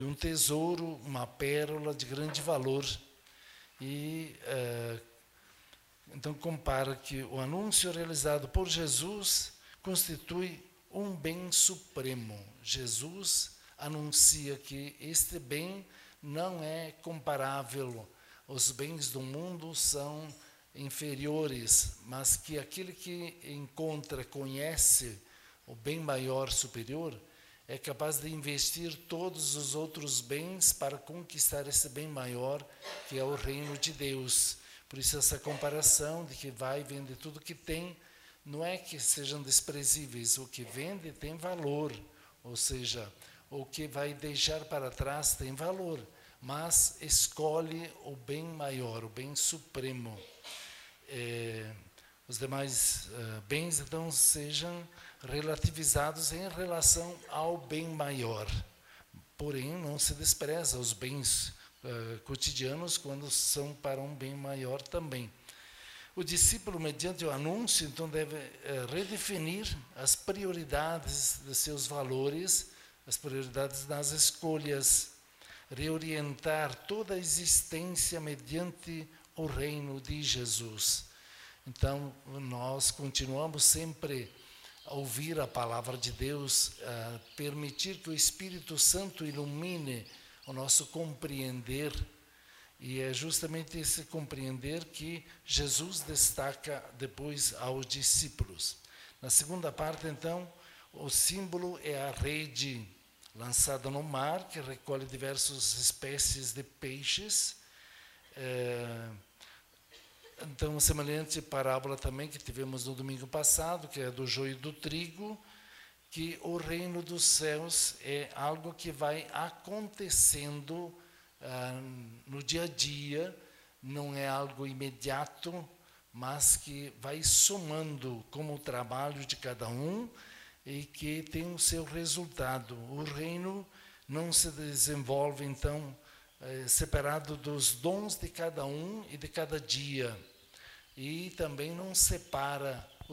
um tesouro, uma pérola de grande valor. E então compara que o anúncio realizado por Jesus constitui um bem supremo. Jesus anuncia que este bem não é comparável, os bens do mundo são inferiores, mas que aquele que encontra, conhece o bem maior, superior, é capaz de investir todos os outros bens para conquistar esse bem maior, que é o reino de Deus. Por isso essa comparação de que vai vender tudo que tem, não é que sejam desprezíveis, o que vende tem valor, ou seja, o que vai deixar para trás tem valor, mas escolhe o bem maior, o bem supremo. Os demais bens, então, sejam relativizados em relação ao bem maior. Porém, não se despreza os bens cotidianos quando são para um bem maior também. O discípulo, mediante o anúncio, então, deve redefinir as prioridades de seus valores, as prioridades das escolhas, reorientar toda a existência mediante o reino de Jesus. Então, nós continuamos sempre a ouvir a palavra de Deus, a permitir que o Espírito Santo ilumine o nosso compreender. E é justamente esse compreender que Jesus destaca depois aos discípulos. Na segunda parte, então, o símbolo é a rede lançada no mar, que recolhe diversas espécies de peixes. Então, semelhante parábola também que tivemos no domingo passado, que é do joio e do trigo, que o reino dos céus é algo que vai acontecendo no dia a dia, não é algo imediato, mas que vai somando como o trabalho de cada um e que tem o seu resultado. O reino não se desenvolve, então, separado dos dons de cada um e de cada dia. E também não separa